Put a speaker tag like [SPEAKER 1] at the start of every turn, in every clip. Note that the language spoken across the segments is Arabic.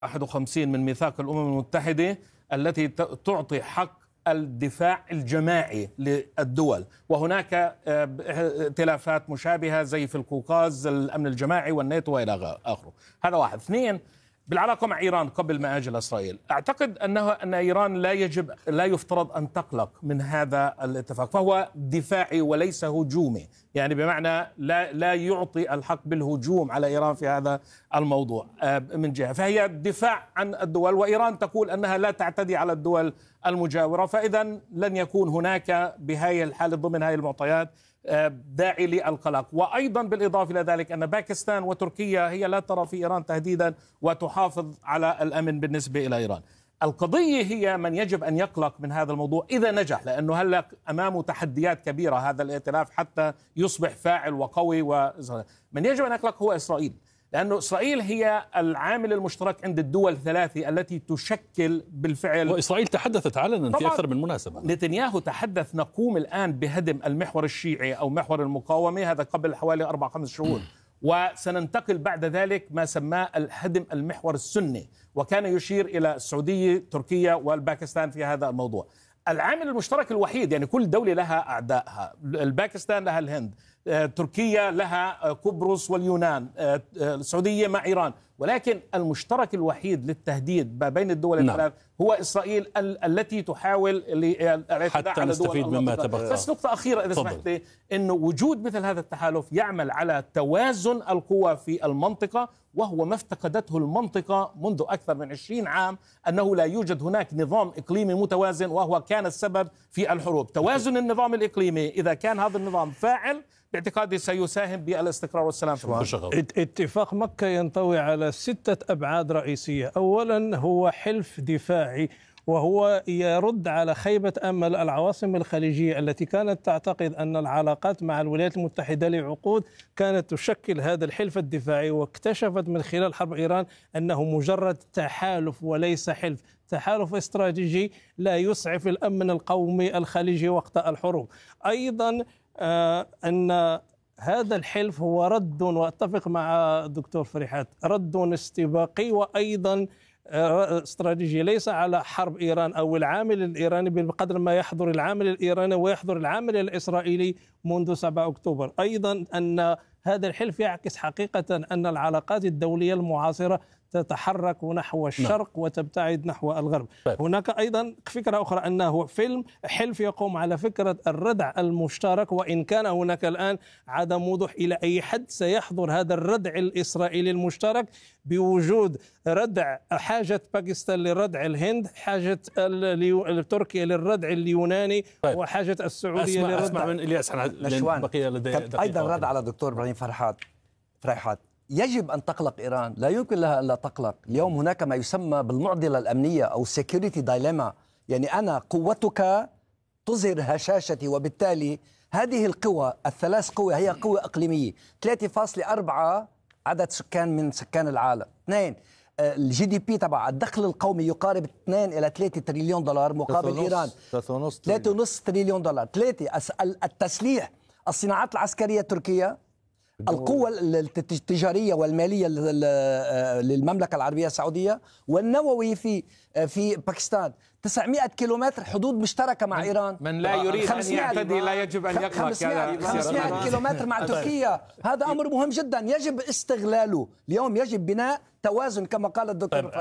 [SPEAKER 1] 51 من ميثاق الأمم المتحدة التي تعطي حق الدفاع الجماعي للدول، وهناك ائتلافات مشابهة زي في القوقاز الأمن الجماعي والناتو وإلى آخره. هذا واحد. اثنين، بالعلاقة مع إيران قبل ما أجي لإسرائيل، أعتقد أن إيران لا يفترض أن تقلق من هذا الاتفاق، فهو دفاعي وليس هجومي، يعني بمعنى لا يعطي الحق بالهجوم على إيران في هذا الموضوع من جهة، فهي دفاع عن الدول، وإيران تقول أنها لا تعتدي على الدول المجاورة، فإذا لن يكون هناك بهذه الحالة ضمن هذه المعطيات داعي للقلق. وأيضا بالإضافة إلى ذلك أن باكستان وتركيا هي لا ترى في إيران تهديدا وتحافظ على الأمن بالنسبة إلى إيران. القضية هي من يجب أن يقلق من هذا الموضوع إذا نجح، لأنه هلأ أمامه تحديات كبيرة هذا الائتلاف حتى يصبح فاعل وقوي، من يجب أن يقلق هو إسرائيل، لأنه إسرائيل هي العامل المشترك عند الدول الثلاثة التي تشكل بالفعل.
[SPEAKER 2] وإسرائيل تحدثت علنا في أكثر من مناسبة.
[SPEAKER 1] نتنياهو تحدث نقوم الآن بهدم المحور الشيعي أو محور المقاومة، هذا قبل حوالي 4-5 شهور، وسننتقل بعد ذلك ما سماه الهدم المحور السني، وكان يشير إلى السعودية تركيا والباكستان في هذا الموضوع. العامل المشترك الوحيد، يعني كل دولة لها أعدائها، الباكستان لها الهند، تركيا لها قبرص واليونان، السعودية مع إيران، ولكن المشترك الوحيد للتهديد ما بين الدول الثلاث هو إسرائيل التي تحاول الاعتداء على
[SPEAKER 2] نستفيد مما تبقى.
[SPEAKER 1] بس نقطة أخيرة إذا سمحت لي، إنه وجود مثل هذا التحالف يعمل على توازن القوى في المنطقة، وهو ما افتقدته المنطقة منذ أكثر من 20 عام، أنه لا يوجد هناك نظام إقليمي متوازن، وهو كان السبب في الحروب. توازن النظام الإقليمي إذا كان هذا النظام فاعل باعتقادي سيساهم بالاستقرار والسلام في المنطقة.
[SPEAKER 3] اتفاق مكة ينطوي على 6 أبعاد رئيسية. أولا هو حلف دفاعي، وهو يرد على خيبة أمل العواصم الخليجية التي كانت تعتقد أن العلاقات مع الولايات المتحدة لعقود كانت تشكل هذا الحلف الدفاعي، واكتشفت من خلال حرب إيران أنه مجرد تحالف وليس حلف، تحالف استراتيجي لا يسعف الأمن القومي الخليجي وقت الحروب. أيضا أن هذا الحلف هو رد، وأتفق مع الدكتور فريحات، رد استباقي وأيضا استراتيجي، ليس على حرب إيران أو العامل الإيراني بقدر ما يحضر العامل الإيراني ويحضر العامل الإسرائيلي منذ 7 أكتوبر. أيضا أن هذا الحلف يعكس حقيقة أن العلاقات الدولية المعاصرة تتحرك نحو الشرق وتبتعد نحو الغرب. هناك أيضا فكرة أخرى، أنه حلف يقوم على فكرة الردع المشترك، وإن كان هناك الآن عدم وضوح إلى أي حد سيحضر هذا الردع الإسرائيلي المشترك، بوجود ردع حاجة باكستان لردع الهند، حاجة تركيا للردع اليوناني، وحاجة السعودية للردع.
[SPEAKER 2] أسمع من إلياس بقي لدي
[SPEAKER 4] أيضا رد على دكتور إبراهيم فريحات. يجب أن تقلق إيران، لا يمكن لها ألا تقلق. اليوم هناك ما يسمى بالمعضلة الأمنية أو security dilemma، يعني أنا قوتك تظهر هشاشتي، وبالتالي هذه القوى ال3 قوى هي قوى إقليمية. 3.4 عدد سكان من سكان العالم. 2 الجي دي بي تبع الدخل القومي يقارب 2 إلى 3 تريليون دولار، مقابل إيران 3.5 تريليون دولار. 3 التسليح، الصناعات العسكرية التركية، القوة التجارية والمالية للمملكة العربية السعودية، والنووي في باكستان. 900 كيلومتر حدود مشتركة مع إيران.
[SPEAKER 1] من لا يريد أن يعتدي لا يجب أن يقلق.
[SPEAKER 4] 500 كيلومتر مع تركيا. هذا أمر مهم جدا يجب استغلاله. اليوم يجب بناء توازن كما قال الدكتور.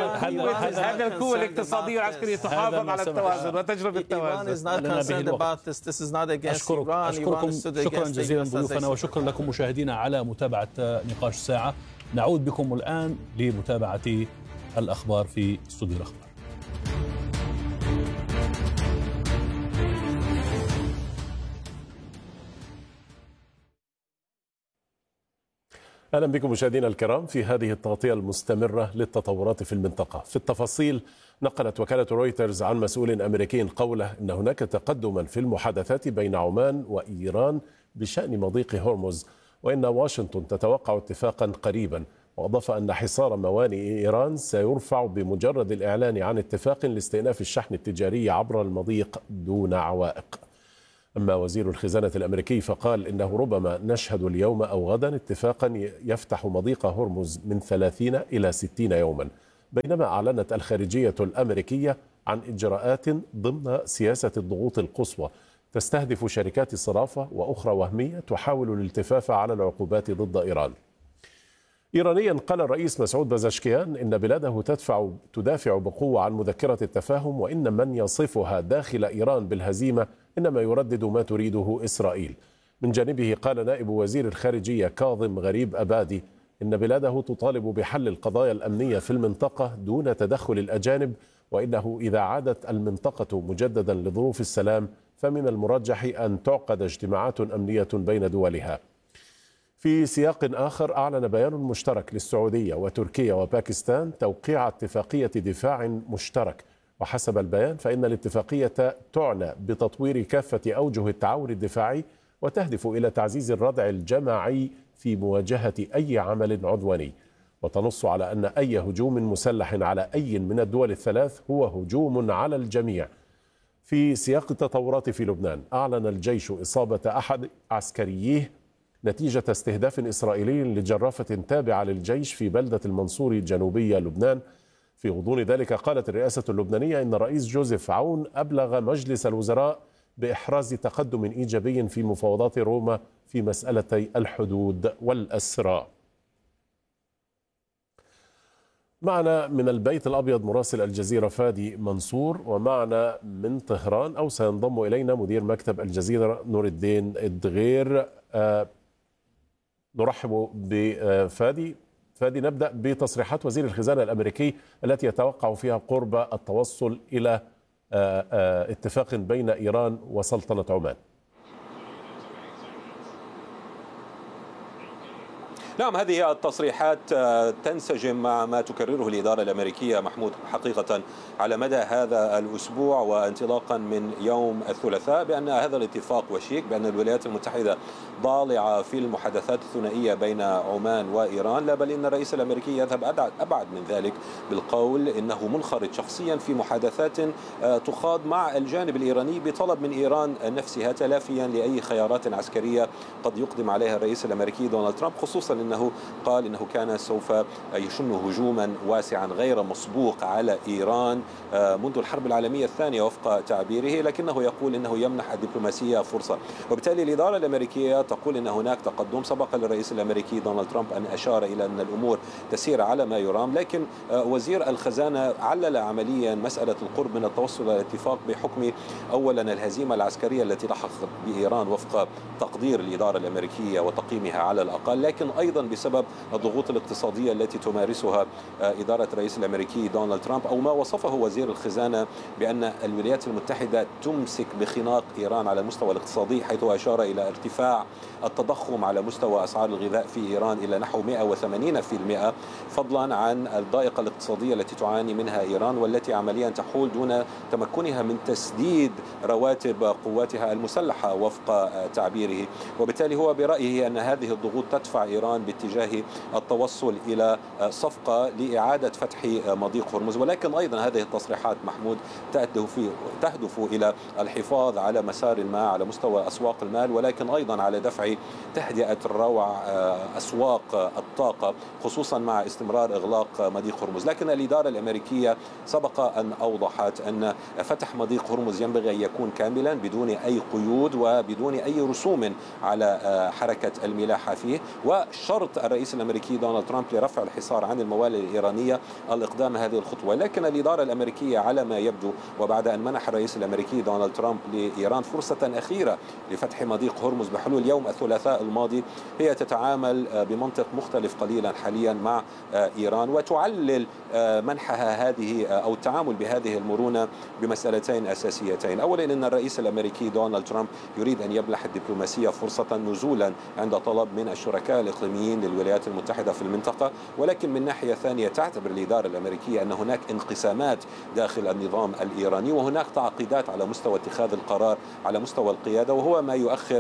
[SPEAKER 1] هذا القوة الاقتصادية والعسكرية تحافظ على التوازن وتجربة التوازن.
[SPEAKER 2] أشكركم شكرا جزيلا ضيوفنا، وشكرا لكم مشاهدينا على متابعة نقاش الساعة. نعود بكم الآن لمتابعة الأخبار في استوديو الأخبار.
[SPEAKER 5] أهلا بكم مشاهدينا الكرام في هذه التغطية المستمرة للتطورات في المنطقة. في التفاصيل، نقلت وكالة رويترز عن مسؤول أمريكي قوله إن هناك تقدما في المحادثات بين عمان وإيران بشأن مضيق هرمز، وإن واشنطن تتوقع اتفاقا قريبا. وأضاف أن حصار موانئ إيران سيرفع بمجرد الإعلان عن اتفاق لاستئناف الشحن التجاري عبر المضيق دون عوائق. أما وزير الخزانة الأمريكي فقال إنه ربما نشهد اليوم أو غدا اتفاقا يفتح مضيق هرمز من 30 إلى 60 يوما. بينما أعلنت الخارجية الأمريكية عن إجراءات ضمن سياسة الضغوط القصوى تستهدف شركات الصرافة وأخرى وهمية تحاول الالتفاف على العقوبات ضد إيران. إيرانيا قال الرئيس مسعود بزشكيان إن بلاده تدافع بقوة عن مذكرة التفاهم، وإن من يصفها داخل إيران بالهزيمة إنما يردد ما تريده إسرائيل. من جانبه قال نائب وزير الخارجية كاظم غريب أبادي إن بلاده تطالب بحل القضايا الأمنية في المنطقة دون تدخل الأجانب، وإنه إذا عادت المنطقة مجددا لظروف السلام فمن المرجح أن تعقد اجتماعات أمنية بين دولها. في سياق آخر أعلن بيان مشترك للسعودية وتركيا وباكستان توقيع اتفاقية دفاع مشترك، وحسب البيان فإن الاتفاقية تعنى بتطوير كافة أوجه التعاون الدفاعي وتهدف إلى تعزيز الردع الجماعي في مواجهة أي عمل عدواني، وتنص على أن أي هجوم مسلح على أي من الدول الثلاث هو هجوم على الجميع. في سياق التطورات في لبنان أعلن الجيش إصابة أحد عسكرييه نتيجة استهداف إسرائيلي لجرافة تابعة للجيش في بلدة المنصوري جنوبي لبنان. في غضون ذلك قالت الرئاسة اللبنانية إن الرئيس جوزيف عون أبلغ مجلس الوزراء بإحراز تقدم إيجابي في مفاوضات روما في مسألتي الحدود والأسرى. معنا من البيت الأبيض مراسل الجزيرة فادي منصور، ومعنا من طهران أو سينضم إلينا مدير مكتب الجزيرة نور الدين الدغير. نرحب بفادي. فادي، نبدأ بتصريحات وزير الخزانة الأمريكي التي يتوقع فيها قرب التوصل إلى اتفاق بين إيران وسلطنة عمان.
[SPEAKER 6] نعم، هذه التصريحات تنسجم مع ما تكرره الإدارة الأمريكية محمود حقيقة على مدى هذا الأسبوع وانطلاقا من يوم الثلاثاء، بأن هذا الاتفاق وشيك، بأن الولايات المتحدة ضالعة في المحادثات الثنائية بين عمان وإيران، لا بل إن الرئيس الأمريكي يذهب أبعد من ذلك بالقول إنه منخرط شخصيا في محادثات تخاض مع الجانب الإيراني بطلب من إيران نفسها تلافيا لأي خيارات عسكرية قد يقدم عليها الرئيس الأمريكي دونالد ترامب، خصوصا أنه قال إنه كان سوف يشن هجوما واسعا غير مسبوق على إيران منذ الحرب العالمية الثانية وفق تعبيره، لكنه يقول إنه يمنح الدبلوماسية فرصة. وبالتالي الإدارة الأمريكية تقول إن هناك تقدم. سبق للرئيس الأمريكي دونالد ترامب أن أشار إلى أن الأمور تسير على ما يرام، لكن وزير الخزانة علل عمليا مسألة القرب من التوصل إلى الاتفاق بحكم أولا الهزيمة العسكرية التي لحقت بإيران وفق تقدير الإدارة الأمريكية وتقييمها على الأقل، لكن أيضا بسبب الضغوط الاقتصادية التي تمارسها إدارة الرئيس الأمريكي دونالد ترامب، أو ما وصفه وزير الخزانة بأن الولايات المتحدة تمسك بخناق إيران على المستوى الاقتصادي، حيث أشار إلى ارتفاع التضخم على مستوى أسعار الغذاء في إيران إلى نحو 180%، فضلا عن الضائقة الاقتصادية التي تعاني منها إيران والتي عمليا تحول دون تمكنها من تسديد رواتب قواتها المسلحة وفق تعبيره. وبالتالي هو برأيه أن هذه الضغوط تدفع إيران باتجاه التوصل إلى صفقة لإعادة فتح مضيق هرمز، ولكن أيضا هذه التصريحات محمود تهدف إلى الحفاظ على مسار ما على مستوى أسواق المال، ولكن أيضا على دفع تهدئة الروع أسواق الطاقة، خصوصا مع استمرار إغلاق مضيق هرمز. لكن الإدارة الأمريكية سبق أن أوضحت أن فتح مضيق هرمز ينبغي أن يكون كاملا بدون أي قيود وبدون أي رسوم على حركة الملاحة فيه، وشرط الرئيس الأمريكي دونالد ترامب لرفع الحصار عن الموالد الإيرانية الإقدام هذه الخطوة. لكن الإدارة الأمريكية على ما يبدو وبعد أن منح الرئيس الأمريكي دونالد ترامب لإيران فرصة أخيرة لفتح مضيق هرمز بحلول يوم الثلاثاء الماضي، هي تتعامل بمنطق مختلف قليلا حاليا مع إيران، وتعلل منحها هذه أو التعامل بهذه المرونة بمسألتين أساسيتين. أولا، أن الرئيس الأمريكي دونالد ترامب يريد أن يمنح الدبلوماسية فرصة نزولا عند طلب من الشركاء الإقليميين للولايات المتحدة في المنطقة، ولكن من ناحية ثانية تعتبر الإدارة الأمريكية أن هناك انقسامات داخل النظام الإيراني وهناك تعقيدات على مستوى اتخاذ القرار على مستوى القيادة، وهو ما يؤخر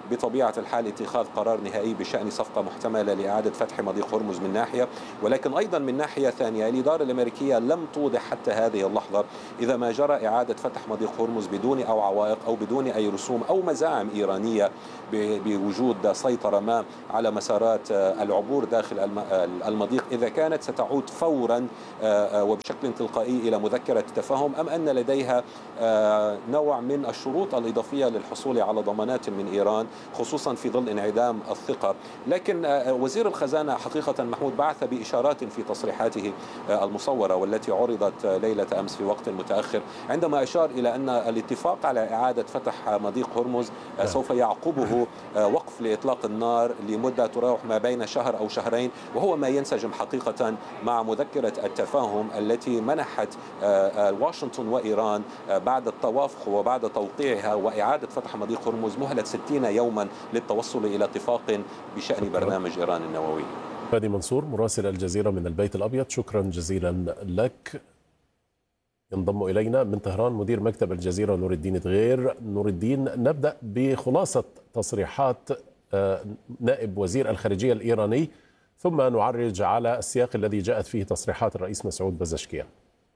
[SPEAKER 6] بطبيعة الحال اتخاذ قرار نهائي بشأن صفقة محتملة لإعادة فتح مضيق هرمز من ناحية، ولكن أيضا من ناحية ثانية الإدارة الأمريكية لم توضح حتى هذه اللحظة إذا ما جرى إعادة فتح مضيق هرمز بدون أو عوائق أو بدون أي رسوم أو مزاعم إيرانية بوجود سيطرة ما على مسارات العبور داخل المضيق، إذا كانت ستعود فورا وبشكل تلقائي إلى مذكرة تفاهم، أم أن لديها نوع من الشروط الإضافية للحصول على ضمانات من إيران خصوصا في ظل انعدام الثقة. لكن وزير الخزانة حقيقة محمود بعث بإشارات في تصريحاته المصورة والتي عرضت ليلة أمس في وقت متأخر، عندما أشار إلى أن الاتفاق على إعادة فتح مضيق هرمز سوف يعقبه وقف لإطلاق النار لمدة تراوح ما بين شهر أو شهرين، وهو ما ينسجم حقيقة مع مذكرة التفاهم التي منحت واشنطن وإيران بعد التوافق وبعد توقيعها وإعادة فتح مضيق هرمز مهلة 60 يوما للتوصل إلى اتفاق بشأن برنامج إيران النووي.
[SPEAKER 5] فادي منصور مراسل الجزيرة من البيت الأبيض، شكرا جزيلا لك. ينضم إلينا من طهران مدير مكتب الجزيرة نور الدين دغير. نور الدين، نبدأ بخلاصة تصريحات نائب وزير الخارجية الإيراني ثم نعرج على السياق الذي جاءت فيه تصريحات الرئيس مسعود بزشكيان.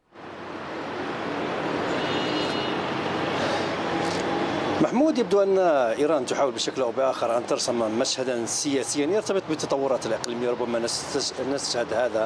[SPEAKER 7] محمود، يبدو أن إيران تحاول بشكل أو بآخر أن ترسم مشهدا سياسيا يرتبط بالتطورات الإقليمية. ربما نشهد هذا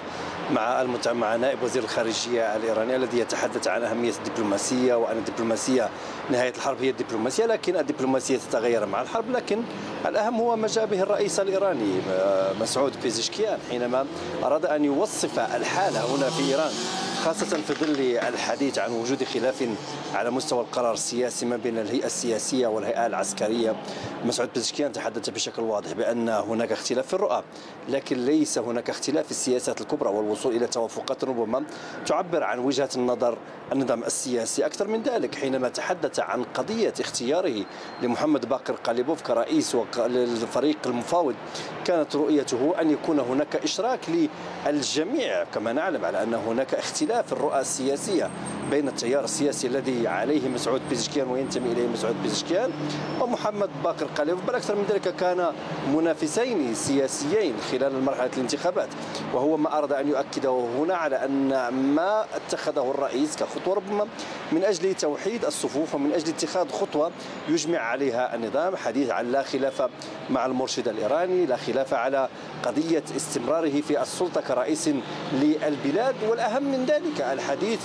[SPEAKER 7] مع نائب وزير الخارجية الإيراني الذي يتحدث عن أهمية الدبلوماسية وأن الدبلوماسية نهاية الحرب هي الدبلوماسية، لكن الدبلوماسية تتغير مع الحرب. لكن الأهم هو ما جاء به الرئيس الإيراني مسعود بيزشكيان حينما أراد أن يوصف الحالة هنا في إيران، خاصة في ظل الحديث عن وجود خلاف على مستوى القرار السياسي ما بين الهيئة السياسية والهيئة العسكرية. مسعود بيزشكيان تحدث بشكل واضح بأن هناك اختلاف في الرؤى، لكن ليس هناك اختلاف في السياسات الكبرى والوصول إلى توافقات ربما تعبر عن وجهة النظر النظام السياسي. أكثر من ذلك، حينما تحدث عن قضية اختياره لمحمد باقر قاليبوف كرئيس للفريق المفاوض، كانت رؤيته أن يكون هناك إشراك للجميع. كما نعلم على أن هناك اختلاف في الرؤى السياسية بين التيار السياسي الذي عليه مسعود بيزشكيان وينتمي إليه مسعود بيزشكيان ومحمد باقر قاليبوف، بل أكثر من ذلك كان منافسين سياسيين خلال مرحلة الانتخابات. وهو ما أراد أن يؤكده هنا على أن ما اتخذه الرئيس كخطوة ربما من أجل توحيد الصفوف ومن أجل اتخاذ خطوة يجمع عليها النظام، حديث عن لا خلاف مع المرشد الإيراني، لا خلاف على قضية استمراره في السلطة كرئيس للبلاد، والأهم من ذلك الحديث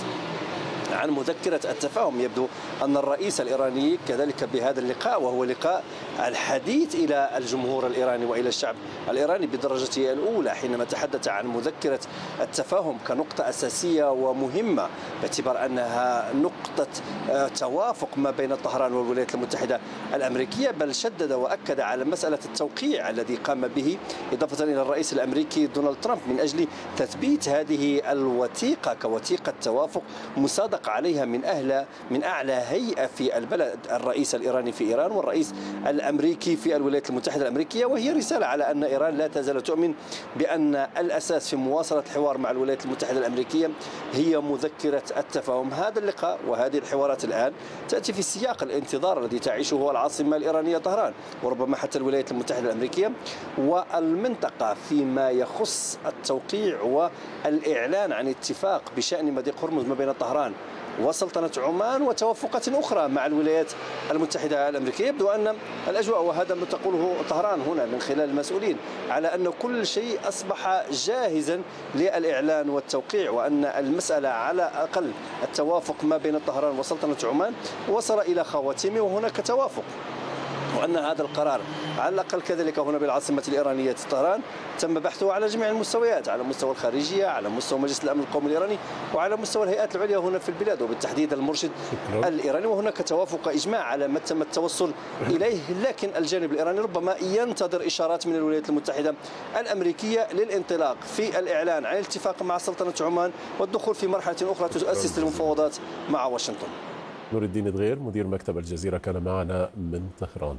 [SPEAKER 7] عن مذكرة التفاهم. يبدو أن الرئيس الإيراني كذلك بهذا اللقاء، وهو لقاء الحديث إلى الجمهور الإيراني وإلى الشعب الإيراني بدرجته الأولى، حينما تحدث عن مذكرة التفاهم كنقطة أساسية ومهمة باعتبار أنها نقطة توافق ما بين طهران والولايات المتحدة الأمريكية. بل شدد وأكد على مسألة التوقيع الذي قام به إضافة إلى الرئيس الأمريكي دونالد ترامب من أجل تثبيت هذه الوثيقة كوثيقة توافق مصادق عليها من أعلى هيئة في البلد، الرئيس الإيراني في إيران والرئيس الأمريكي في الولايات المتحدة الأمريكية. وهي رسالة على أن إيران لا تزال تؤمن بأن الأساس في مواصلة الحوار مع الولايات المتحدة الأمريكية هي مذكرة التفاهم. هذا اللقاء وهذه الحوارات الآن تأتي في سياق الانتظار الذي تعيشه العاصمة الإيرانية طهران وربما حتى الولايات المتحدة الأمريكية والمنطقة فيما يخص التوقيع والإعلان عن اتفاق بشأن مضيق هرمز ما بين طهران وسلطنة عمان وتوافقات أخرى مع الولايات المتحدة الأمريكية. يبدو أن الأجواء، وهذا ما تقوله طهران هنا من خلال المسؤولين، على أن كل شيء أصبح جاهزا للإعلان والتوقيع، وأن المسألة على أقل التوافق ما بين طهران وسلطنة عمان وصل إلى خواتمه وهناك توافق، وأن هذا القرار على الأقل كذلك هنا بالعاصمة الإيرانية طهران تم بحثه على جميع المستويات، على مستوى الخارجية، على مستوى مجلس الأمن القومي الإيراني، وعلى مستوى الهيئات العليا هنا في البلاد وبالتحديد المرشد الإيراني. وهناك توافق إجماع على ما تم التوصل إليه، لكن الجانب الإيراني ربما ينتظر إشارات من الولايات المتحدة الأمريكية للانطلاق في الإعلان عن الاتفاق مع سلطنة عمان والدخول في مرحلة أخرى تؤسس المفاوضات مع واشنطن.
[SPEAKER 5] نور الدين دغير مدير مكتب الجزيرة كان معنا من طهران.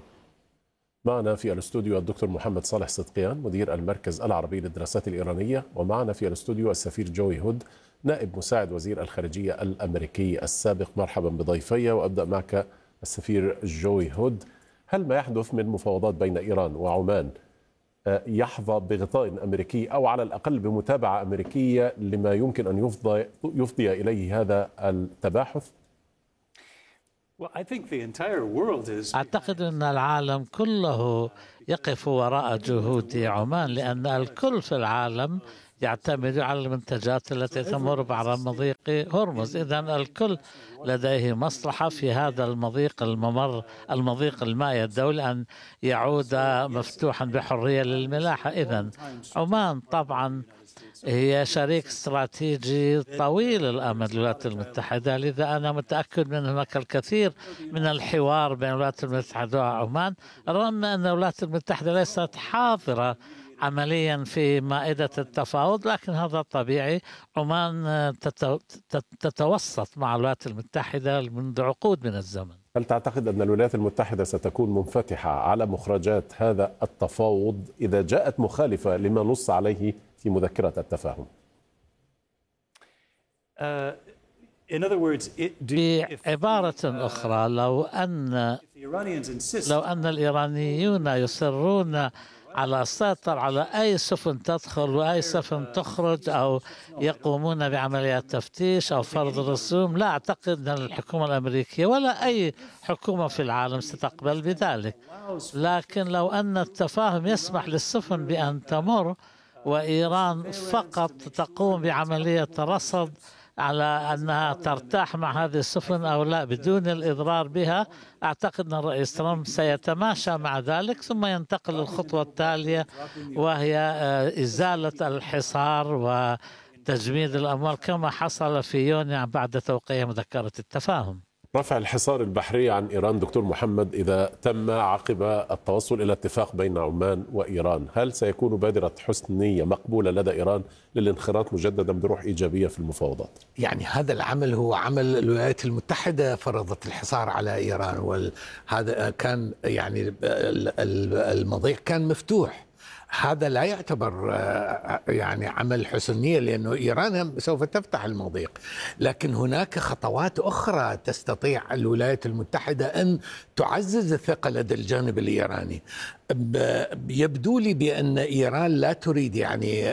[SPEAKER 5] معنا في الاستوديو الدكتور محمد صالح صدقيان مدير المركز العربي للدراسات الإيرانية، ومعنا في الاستوديو السفير جوي هود نائب مساعد وزير الخارجية الأمريكي السابق. مرحبا بضيفي، وأبدأ معك السفير جوي هود. هل ما يحدث من مفاوضات بين إيران وعمان يحظى بغطاء أمريكي أو على الأقل بمتابعة أمريكية لما يمكن أن يفضي إليه هذا التباحث؟
[SPEAKER 8] أعتقد أن العالم كله يقف وراء جهود عمان، لأن الكل في العالم يعتمد على المنتجات التي تمر عبر مضيق هرمز. إذن الكل لديه مصلحة في هذا المضيق المائي الدولي أن يعود مفتوحا بحرية للملاحة. إذن عمان طبعا هي شريك استراتيجي طويل الأمد للولايات المتحدة، لذا أنا متأكد من هناك الكثير من الحوار بين الولايات المتحدة وعمان، رغم أن الولايات المتحدة ليست حاضرة عمليا في مائدة التفاوض، لكن هذا طبيعي. عمان تتوسط مع الولايات المتحدة منذ عقود من الزمن.
[SPEAKER 5] هل تعتقد أن الولايات المتحدة ستكون منفتحة على مخرجات هذا التفاوض إذا جاءت مخالفة لما نص عليه في مذكرة التفاهم؟
[SPEAKER 8] بعبارة أخرى، لو أن الإيرانيون يصرون على السيطرة على أي سفن تدخل وأي سفن تخرج، أو يقومون بعمليات تفتيش أو فرض رسوم، لا أعتقد أن الحكومة الأمريكية ولا أي حكومة في العالم ستقبل بذلك. لكن لو أن التفاهم يسمح للسفن بأن تمر وإيران فقط تقوم بعملية رصد على أنها ترتاح مع هذه السفن أو لا بدون الإضرار بها، أعتقد أن الرئيس ترامب سيتماشى مع ذلك، ثم ينتقل للخطوة التالية وهي إزالة الحصار وتجميد الأموال كما حصل في يونيو بعد توقيع مذكرة التفاهم.
[SPEAKER 5] رفع الحصار البحري عن إيران دكتور محمد إذا تم عقب التوصل إلى اتفاق بين عمان وإيران، هل سيكون بادرة حسن نية مقبولة لدى إيران للانخراط مجددا بروح إيجابية في المفاوضات؟
[SPEAKER 9] يعني هذا العمل هو عمل الولايات المتحدة، فرضت الحصار على إيران، وهذا كان يعني المضيق كان مفتوح. هذا لا يعتبر يعني عمل حسن نية، لأنه إيران سوف تفتح المضيق، لكن هناك خطوات أخرى تستطيع الولايات المتحدة أن تعزز الثقة لدى الجانب الإيراني. يبدو لي بأن إيران لا تريد، يعني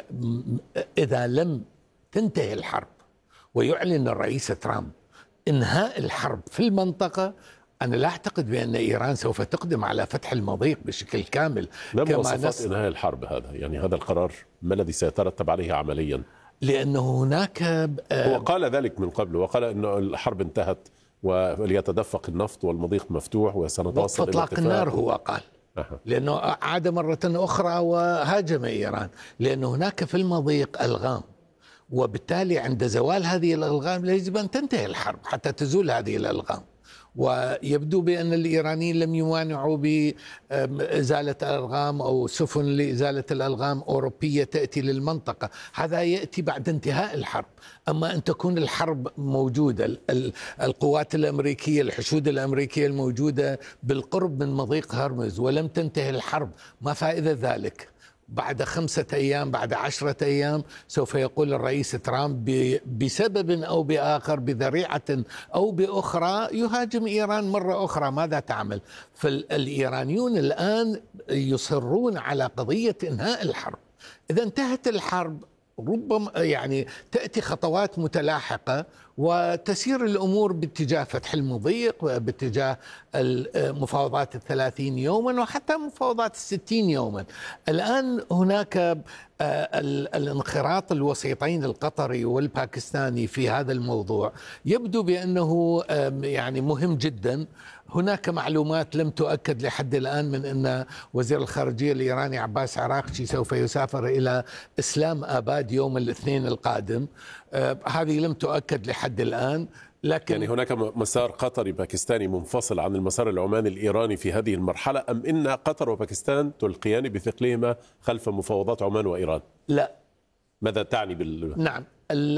[SPEAKER 9] إذا لم تنتهي الحرب ويعلن الرئيس ترامب إنهاء الحرب في المنطقة، أنا لا أعتقد بأن إيران سوف تقدم على فتح المضيق بشكل كامل.
[SPEAKER 5] ما مواصفات إنهاء الحرب هذا؟ يعني هذا القرار ما الذي سيترتب عليه عمليا؟
[SPEAKER 9] لأنه هناك
[SPEAKER 5] هو قال ذلك من قبل، وقال أنه الحرب انتهت وليتدفق النفط والمضيق مفتوح وسنتوصل إلى
[SPEAKER 9] إطلاق النار. هو قال لأنه عاد مرة أخرى وهاجم إيران، لأن هناك في المضيق ألغام، وبالتالي عند زوال هذه الألغام يجب أن تنتهي الحرب حتى تزول هذه الألغام. ويبدو بأن الإيرانيين لم يمانعوا بإزالة الألغام أو سفن لإزالة الألغام أوروبية تأتي للمنطقة. هذا يأتي بعد انتهاء الحرب. أما أن تكون الحرب موجودة، القوات الأمريكية، الحشود الأمريكية الموجودة بالقرب من مضيق هرمز ولم تنتهي الحرب، ما فائدة ذلك؟ بعد 5 أيام، بعد 10 أيام سوف يقول الرئيس ترامب بسبب أو بآخر، بذريعة أو بأخرى، يهاجم إيران مرة أخرى. ماذا تعمل؟ فالإيرانيون الآن يصرون على قضية إنهاء الحرب. إذا انتهت الحرب ربما يعني تأتي خطوات متلاحقة وتسير الأمور باتجاه فتح المضيق وباتجاه المفاوضات 30 يوما وحتى مفاوضات 60 يوما. الآن هناك الانخراط الوسيطين القطري والباكستاني في هذا الموضوع يبدو بأنه يعني مهم جدا. هناك معلومات لم تؤكد لحد الآن من أن وزير الخارجية الإيراني عباس عراقچي سوف يسافر إلى إسلام آباد يوم الاثنين القادم. هذه لم تؤكد لحد الآن، لكن
[SPEAKER 5] يعني هناك مسار قطري باكستاني منفصل عن المسار العماني الإيراني في هذه المرحلة، أم إن قطر وباكستان تلقيان بثقلهما خلف مفاوضات عمان وإيران؟
[SPEAKER 9] لا.
[SPEAKER 5] ماذا تعني
[SPEAKER 9] نعم،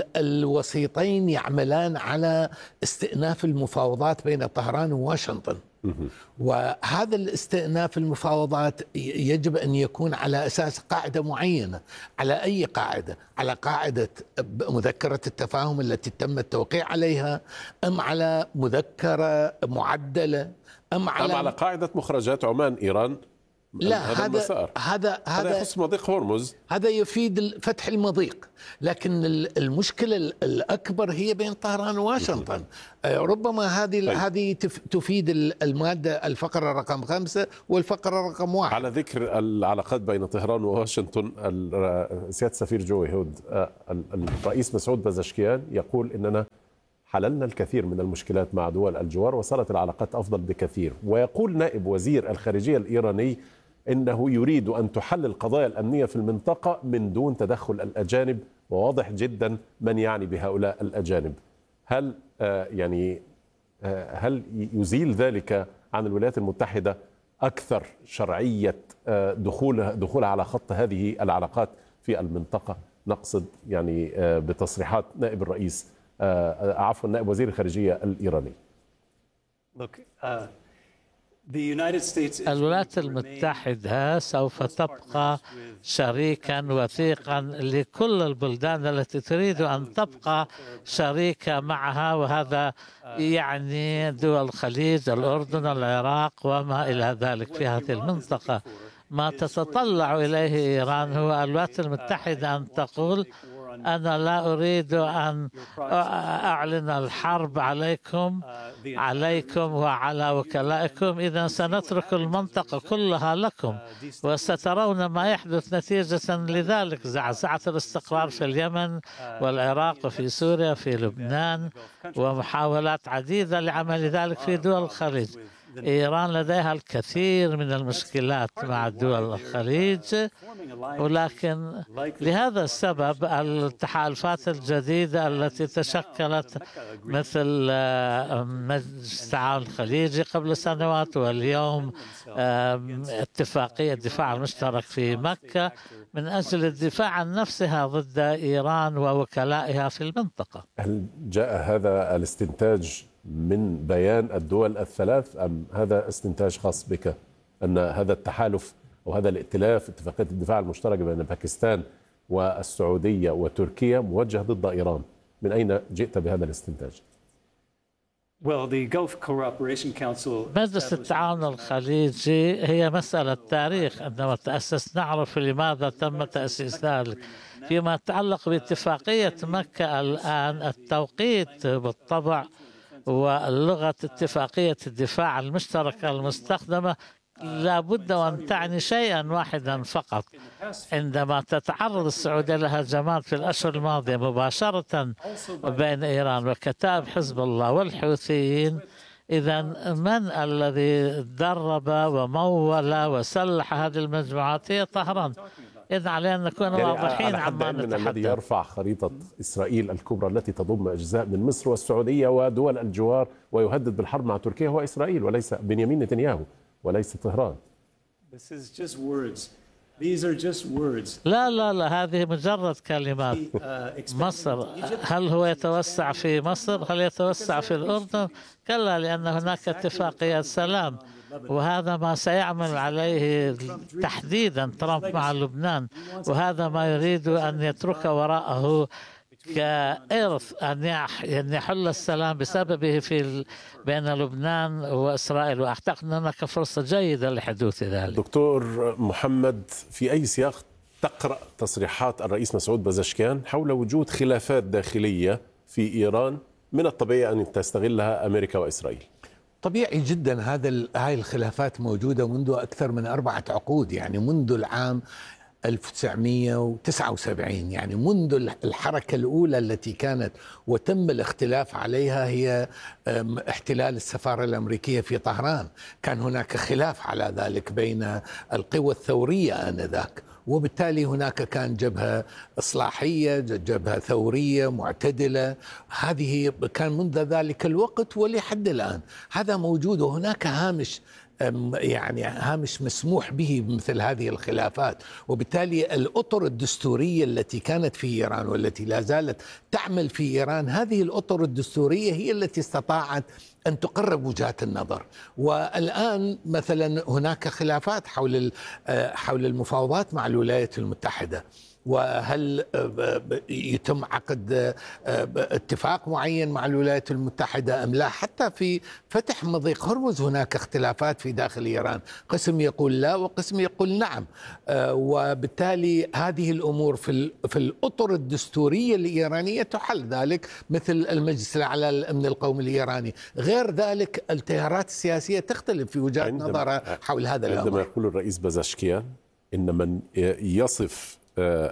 [SPEAKER 9] الوسيطين يعملان على استئناف المفاوضات بين طهران وواشنطن. وهذا الاستئناف المفاوضات يجب أن يكون على أساس قاعدة معينة. على أي قاعدة؟ على قاعدة مذكرة التفاهم التي تم التوقيع عليها، أم على مذكرة معدلة، أم على
[SPEAKER 5] قاعدة مخرجات عمان إيران؟
[SPEAKER 9] لا، هذا
[SPEAKER 5] يخص مضيق هرمز،
[SPEAKER 9] هذا يفيد فتح المضيق، لكن المشكلة الأكبر هي بين طهران وواشنطن. ربما هذه تفيد المادة الفقرة رقم 5 والفقرة رقم 1.
[SPEAKER 5] على ذكر العلاقات بين طهران وواشنطن، سيادة السفير جوي هود، الرئيس مسعود بزشكيان يقول إننا حللنا الكثير من المشكلات مع دول الجوار وصارت العلاقات أفضل بكثير. ويقول نائب وزير الخارجية الإيراني إنه يريد أن تحل القضايا الأمنية في المنطقة من دون تدخل الأجانب، وواضح جدا من يعني بهؤلاء الأجانب. هل يزيل ذلك عن الولايات المتحدة أكثر شرعية دخولها على خط هذه العلاقات في المنطقة؟ نقصد بتصريحات نائب الرئيس نائب وزير الخارجية الإيراني.
[SPEAKER 8] الولايات المتحدة سوف تبقى شريكا وثيقا لكل البلدان التي تريد أن تبقى شريكة معها، وهذا يعني دول الخليج، الأردن، العراق وما إلى ذلك في هذه المنطقة. ما تتطلع إليه إيران هو الولايات المتحدة أن تقول أنا لا أريد أن أعلن الحرب عليكم وعلى وكلائكم، إذا سنترك المنطقة كلها لكم، وسترون ما يحدث نتيجة لذلك: زعزعة الاستقرار في اليمن والعراق وفي سوريا وفي لبنان، ومحاولات عديدة لعمل ذلك في دول الخليج. إيران لديها الكثير من المشكلات مع دول الخليج، ولكن لهذا السبب التحالفات الجديدة التي تشكلت مثل مجلس التعاون الخليجي قبل سنوات، واليوم اتفاقية الدفاع المشترك في مكة من أجل الدفاع عن نفسها ضد إيران ووكلائها في المنطقة.
[SPEAKER 5] هل جاء هذا الاستنتاج من بيان الدول الثلاث، أم هذا استنتاج خاص بك أن هذا التحالف أو هذا الائتلاف، اتفاقية الدفاع المشترك بين باكستان والسعودية وتركيا، موجه ضد إيران؟ من أين جئت بهذا الاستنتاج؟
[SPEAKER 8] مجلس التعاون الخليجي هي مسألة تاريخ، عندما تأسس نعرف لماذا تم تأسيس ذلك. فيما يتعلق باتفاقية مكة الآن، التوقيت بالطبع واللغة اتفاقية الدفاع المشتركة المستخدمة لا بد وأن تعني شيئا واحدا فقط. عندما تتعرض السعودية لهجمات في الأشهر الماضية مباشرة بين إيران وكتائب حزب الله والحوثيين، إذا من الذي درب ومول وسلح هذه المجموعات؟ هي طهران. إذا علينا أن نكون واضحين عما نتحدث.
[SPEAKER 5] الذي يرفع خريطة إسرائيل الكبرى التي تضم أجزاء من مصر والسعودية ودول الجوار ويهدد بالحرب مع تركيا هو إسرائيل وليس بنيامين نتنياهو وليس طهران.
[SPEAKER 8] لا، هذه مجرد كلمات. مصر، هل هو يتوسع في مصر؟ هل يتوسع في الأردن؟ كلا، لأن هناك اتفاقية سلام، وهذا ما سيعمل عليه تحديدا ترامب مع لبنان، وهذا ما يريد أن يترك وراءه كإرث أن يحل السلام بسببه بين لبنان وإسرائيل، وأعتقد أن هناك فرصة جيدة لحدوث ذلك.
[SPEAKER 5] دكتور محمد، في أي سياق تقرأ تصريحات الرئيس مسعود بزشكيان حول وجود خلافات داخلية في إيران من الطبيعي أن تستغلها أمريكا وإسرائيل؟
[SPEAKER 9] طبيعي جدا، هاي الخلافات موجودة منذ أكثر من 4 عقود، يعني منذ العام 1979، يعني منذ الحركة الأولى التي كانت وتم الاختلاف عليها هي احتلال السفارة الأمريكية في طهران. كان هناك خلاف على ذلك بين القوى الثورية آنذاك، وبالتالي هناك كان جبهة إصلاحية، جبهة ثورية معتدلة. هذه كان منذ ذلك الوقت ولحد الآن هذا موجود، وهناك هامش يعني هامش مسموح به بمثل هذه الخلافات، وبالتالي الأطر الدستورية التي كانت في إيران والتي لا زالت تعمل في إيران، هذه الأطر الدستورية هي التي استطاعت أن تقرب وجهات النظر. والآن مثلا هناك خلافات حول المفاوضات مع الولايات المتحدة، وهل يتم عقد اتفاق معين مع الولايات المتحدة أم لا؟ حتى في فتح مضيق هرمز هناك اختلافات في داخل إيران، قسم يقول لا وقسم يقول نعم. وبالتالي هذه الأمور في الأطر الدستورية الإيرانية تحل ذلك، مثل المجلس الأعلى للأمن القومي الإيراني. غير ذلك التيارات السياسية تختلف في وجهات نظرها حول هذا الأمر.
[SPEAKER 5] عندما يقول الرئيس بازشكيان إن من يصف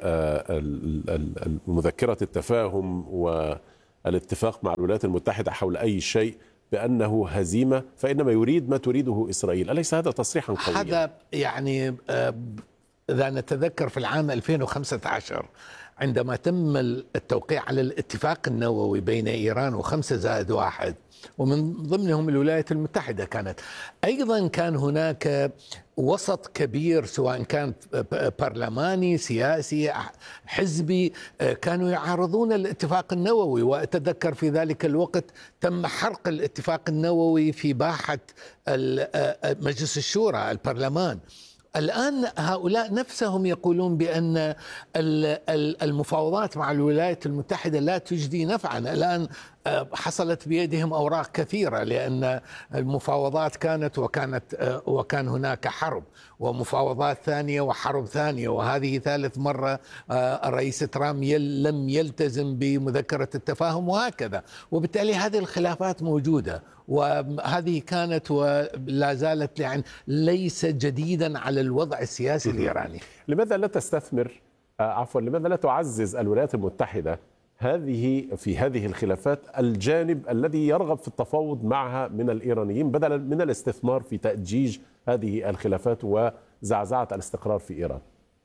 [SPEAKER 5] مذكرة التفاهم والاتفاق مع الولايات المتحدة حول أي شيء بأنه هزيمة، فإنما يريد ما تريده إسرائيل. أليس هذا تصريحا قويا؟
[SPEAKER 9] هذا يعني إذا نتذكر في العام 2015 عندما تم التوقيع على الاتفاق النووي بين إيران و5+1 ومن ضمنهم الولايات المتحدة كانت، أيضا كان هناك وسط كبير سواء كان برلماني سياسي حزبي كانوا يعارضون الاتفاق النووي. وأتذكر في ذلك الوقت تم حرق الاتفاق النووي في باحة مجلس الشورى البرلمان. الآن هؤلاء نفسهم يقولون بأن المفاوضات مع الولايات المتحدة لا تجدي نفعا. الآن حصلت بيدهم أوراق كثيرة، لأن المفاوضات وكان هناك حرب ومفاوضات ثانية وحرب ثانية، وهذه ثالث مرة الرئيس ترامب لم يلتزم بمذكرة التفاهم وهكذا. وبالتالي هذه الخلافات موجودة، وهذه كانت ولا زالت يعني ليس جديدا على الوضع السياسي الإيراني.
[SPEAKER 5] لماذا لا تستثمر لماذا لا تعزز الولايات المتحدة في هذه الخلافات الجانب الذي يرغب في التفاوض معها من الإيرانيين، بدلا من الاستثمار في تأجيج هذه الخلافات وزعزعة الاستقرار في إيران؟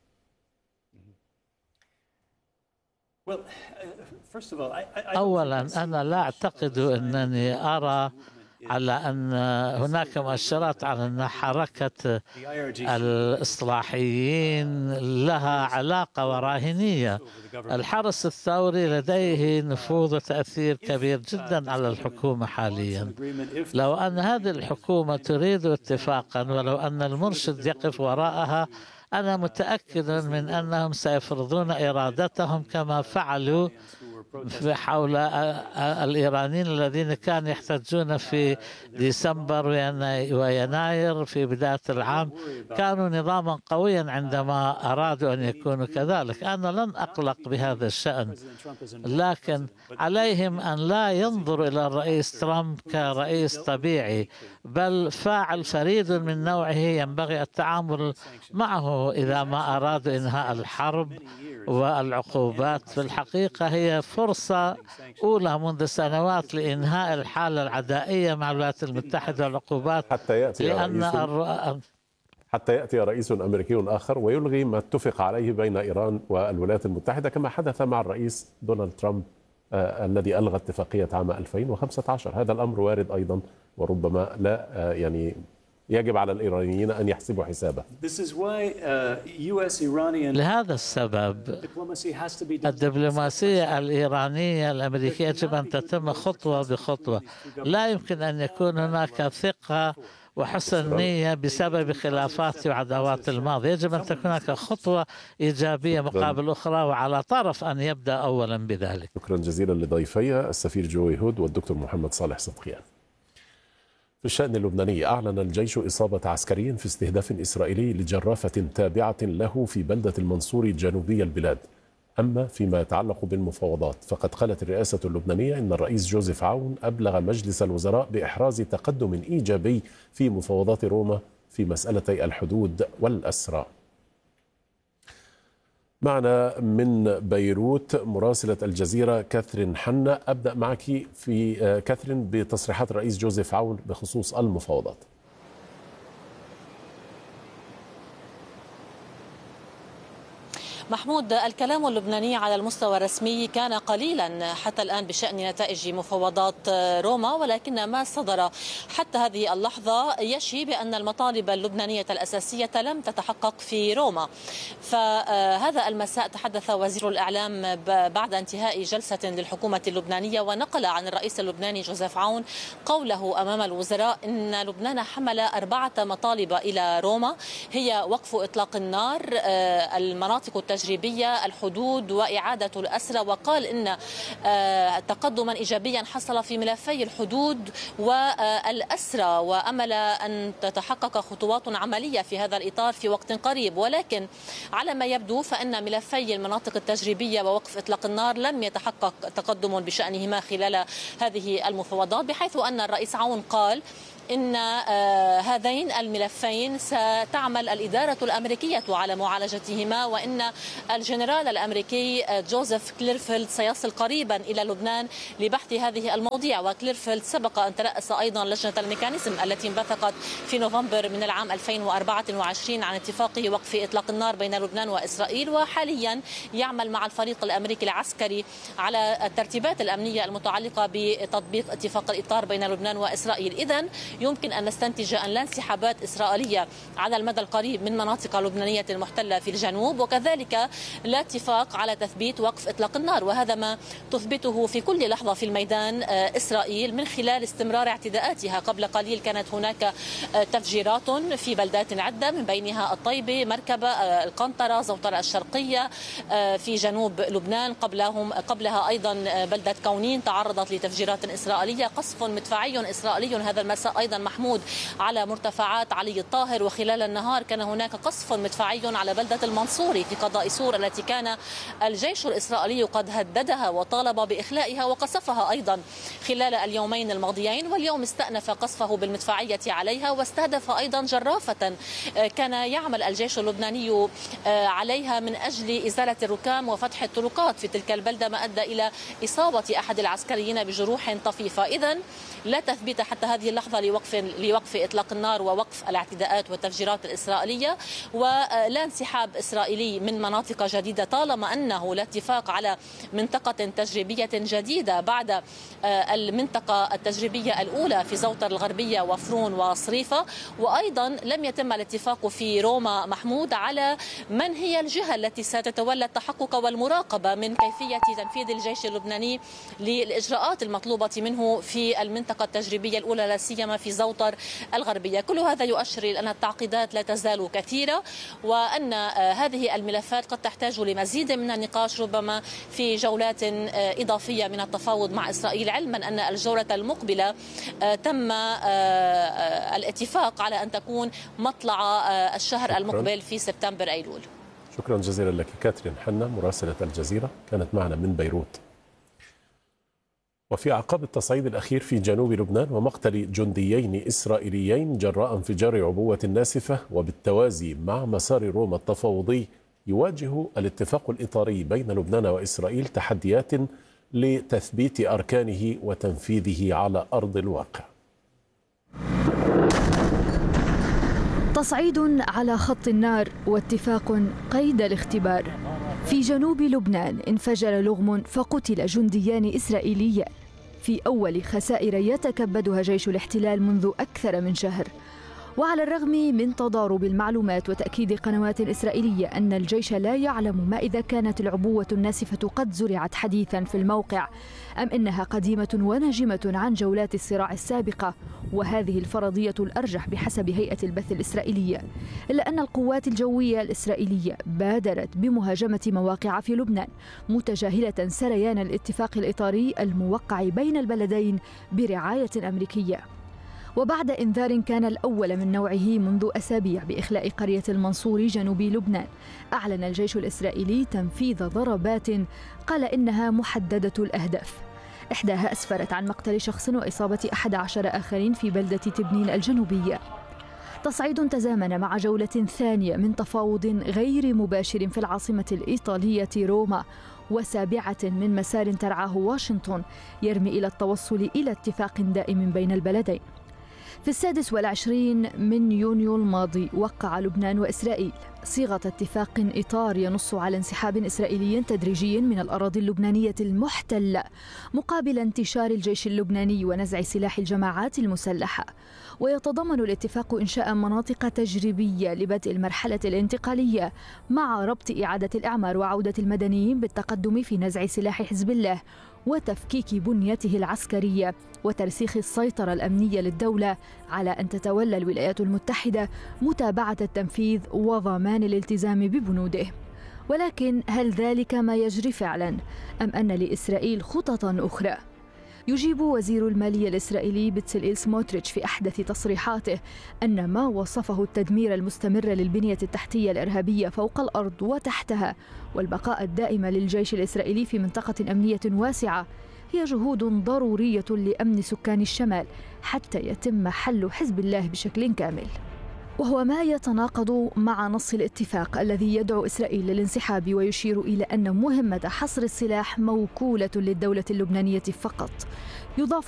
[SPEAKER 8] أولا أنا لا أعتقد أنني أرى على أن هناك مؤشرات على أن حركة الإصلاحيين لها علاقة وراهنية. الحرس الثوري لديه نفوذ وتأثير كبير جدا على الحكومة حاليا. لو أن هذه الحكومة تريد اتفاقا ولو أن المرشد يقف وراءها، أنا متأكد من أنهم سيفرضون إرادتهم كما فعلوا حول الإيرانيين الذين كانوا يحتجون في ديسمبر ويناير في بداية العام. كانوا نظاما قويا عندما أرادوا أن يكونوا كذلك. أنا لن أقلق بهذا الشأن، لكن عليهم أن لا ينظروا إلى الرئيس ترامب كرئيس طبيعي، بل فاعل فريد من نوعه ينبغي التعامل معه إذا ما أرادوا إنهاء الحرب والعقوبات. في الحقيقة هي فرصة أولى منذ سنوات لإنهاء الحالة العدائية مع الولايات المتحدة والعقوبات،
[SPEAKER 5] حتى يأتي رئيس أمريكي آخر ويلغي ما اتفق عليه بين إيران والولايات المتحدة، كما حدث مع الرئيس دونالد ترامب الذي ألغى اتفاقية عام 2015. هذا الأمر وارد أيضا، وربما لا يعني يجب على الإيرانيين أن يحسبوا حسابه.
[SPEAKER 8] لهذا السبب الدبلوماسية الإيرانية الأمريكية يجب أن تتم خطوة بخطوة. لا يمكن أن يكون هناك ثقة وحسن نية بسبب خلافات وعداوات الماضي. يجب أن تكون هناك خطوة إيجابية مقابل أخرى، وعلى طرف أن يبدأ أولا بذلك.
[SPEAKER 5] شكرا جزيلا لضيفي السفير جو يهود والدكتور محمد صالح صدقيان. في الشأن اللبناني، أعلن الجيش إصابة عسكري في استهداف إسرائيلي لجرافة تابعة له في بلدة المنصوري جنوبي البلاد. أما فيما يتعلق بالمفاوضات، فقد قالت الرئاسة اللبنانية إن الرئيس جوزيف عون أبلغ مجلس الوزراء بإحراز تقدم إيجابي في مفاوضات روما في مسألتي الحدود والأسرى. معنا من بيروت مراسلة الجزيرة كاثرين حنا. أبدأ معك في كاثرين بتصريحات الرئيس جوزيف عون بخصوص المفاوضات.
[SPEAKER 10] محمود، الكلام اللبناني على المستوى الرسمي كان قليلا حتى الآن بشأن نتائج مفاوضات روما، ولكن ما صدر حتى هذه اللحظة يشي بأن المطالب اللبنانية الأساسية لم تتحقق في روما. فهذا المساء تحدث وزير الإعلام بعد انتهاء جلسة للحكومة اللبنانية، ونقل عن الرئيس اللبناني جوزيف عون قوله أمام الوزراء إن لبنان حمل 4 مطالب إلى روما، هي وقف إطلاق النار، المناطق التجريبية، الحدود، وإعادة الأسرى. وقال إن تقدما إيجابيا حصل في ملفي الحدود والأسرى، وأمل أن تتحقق خطوات عملية في هذا الإطار في وقت قريب. ولكن على ما يبدو فإن ملفي المناطق التجريبية ووقف إطلاق النار لم يتحقق تقدم بشأنهما خلال هذه المفاوضات، بحيث أن الرئيس عون قال إن هذين الملفين ستعمل الإدارة الأمريكية على معالجتهما، وإن الجنرال الأمريكي جوزيف كليرفيلد سيصل قريبا إلى لبنان لبحث هذه المواضيع. وكليرفيلد سبق أن ترأس أيضا لجنة الميكانيزم التي انبثقت في نوفمبر من العام 2024 عن اتفاق وقف إطلاق النار بين لبنان وإسرائيل، وحاليا يعمل مع الفريق الأمريكي العسكري على الترتيبات الأمنية المتعلقة بتطبيق اتفاق الإطار بين لبنان وإسرائيل. إذن يمكن أن نستنتج أن لا انسحابات إسرائيلية على المدى القريب من مناطق لبنانية محتلة في الجنوب، وكذلك لا اتفاق على تثبيت وقف إطلاق النار. وهذا ما تثبته في كل لحظة في الميدان إسرائيل من خلال استمرار اعتداءاتها. قبل قليل كانت هناك تفجيرات في بلدات عدة، من بينها الطيبة، مركبة، القنطرة، زوطرة الشرقية في جنوب لبنان. قبلها أيضا بلدة كونين تعرضت لتفجيرات إسرائيلية. قصف مدفعي إسرائيلي هذا المساء أيضا محمود على مرتفعات علي الطاهر. وخلال النهار كان هناك قصف مدفعي على بلدة المنصوري في قضاء سور التي كان الجيش الإسرائيلي قد هددها وطالب بإخلائها وقصفها أيضا خلال اليومين الماضيين، واليوم استأنف قصفه بالمدفعية عليها، واستهدف أيضا جرافة كان يعمل الجيش اللبناني عليها من أجل إزالة الركام وفتح الطرقات في تلك البلدة، ما أدى إلى إصابة أحد العسكريين بجروح طفيفة. إذن لا تثبيت حتى هذه اللحظة لوقف إطلاق النار ووقف الاعتداءات والتفجيرات الإسرائيلية، ولا انسحاب إسرائيلي من مناطق جديدة طالما أنه لا اتفاق على منطقة تجريبية جديدة بعد المنطقة التجريبية الأولى في زوطر الغربية وفرون وصريفة. وأيضا لم يتم الاتفاق في روما محمود على من هي الجهة التي ستتولى التحقق والمراقبة من كيفية تنفيذ الجيش اللبناني للإجراءات المطلوبة منه في المنطقة التجريبية الأولى، لا سيما في زوطر الغربية. كل هذا يؤشر إلى أن التعقيدات لا تزال كثيرة، وأن هذه الملفات قد تحتاج لمزيد من النقاش، ربما في جولات إضافية من التفاوض مع إسرائيل، علما أن الجولة المقبلة تم الاتفاق على أن تكون مطلع الشهر المقبل في سبتمبر أيلول.
[SPEAKER 5] شكرا جزيلا لك كاترين حنا مراسلة الجزيرة، كانت معنا من بيروت. وفي أعقاب التصعيد الأخير في جنوب لبنان ومقتل جنديين إسرائيليين جراء انفجار عبوة ناسفة، وبالتوازي مع مسار روما التفاوضي، يواجه الاتفاق الإطاري بين لبنان وإسرائيل تحديات لتثبيت أركانه وتنفيذه على أرض الواقع.
[SPEAKER 11] تصعيد على خط النار واتفاق قيد الاختبار. في جنوب لبنان انفجر لغم فقتل جنديان إسرائيليان في أول خسائر يتكبدها جيش الاحتلال منذ أكثر من شهر. وعلى الرغم من تضارب المعلومات وتأكيد قنوات إسرائيلية أن الجيش لا يعلم ما إذا كانت العبوة الناسفة قد زرعت حديثا في الموقع أم إنها قديمة وناجمة عن جولات الصراع السابقة، وهذه الفرضية الأرجح بحسب هيئة البث الإسرائيلية، إلا أن القوات الجوية الإسرائيلية بادرت بمهاجمة مواقع في لبنان متجاهلة سريان الاتفاق الإطاري الموقع بين البلدين برعاية أمريكية. وبعد إنذار كان الأول من نوعه منذ أسابيع بإخلاء قرية المنصور جنوب لبنان، أعلن الجيش الإسرائيلي تنفيذ ضربات قال إنها محددة الأهداف. إحداها أسفرت عن مقتل شخص وإصابة 11 آخرين في بلدة تبنين الجنوبية. تصعيد تزامن مع جولة ثانية من تفاوض غير مباشر في العاصمة الإيطالية روما، وسابعة من مسار ترعاه واشنطن يرمي إلى التوصل إلى اتفاق دائم بين البلدين. في 26 من يونيو الماضي وقع لبنان وإسرائيل صيغة اتفاق إطار ينص على انسحاب إسرائيلي تدريجي من الأراضي اللبنانية المحتلة مقابل انتشار الجيش اللبناني ونزع سلاح الجماعات المسلحة. ويتضمن الاتفاق إنشاء مناطق تجريبية لبدء المرحلة الانتقالية مع ربط إعادة الإعمار وعودة المدنيين بالتقدم في نزع سلاح حزب الله وتفكيك بنيته العسكرية وترسيخ السيطرة الأمنية للدولة على أن تتولى الولايات المتحدة متابعة التنفيذ وضمان الالتزام ببنوده. ولكن هل ذلك ما يجري فعلا أم أن لإسرائيل خططا أخرى؟ يجيب وزير المالية الإسرائيلي بتسليل سموتريتش في أحدث تصريحاته أن ما وصفه التدمير المستمر للبنية التحتية الإرهابية فوق الأرض وتحتها والبقاء الدائم للجيش الإسرائيلي في منطقة أمنية واسعة هي جهود ضرورية لأمن سكان الشمال حتى يتم حل حزب الله بشكل كامل، وهو ما يتناقض مع نص الاتفاق الذي يدعو إسرائيل للانسحاب ويشير إلى أن مهمة حصر السلاح موكولة للدولة اللبنانية فقط. يضاف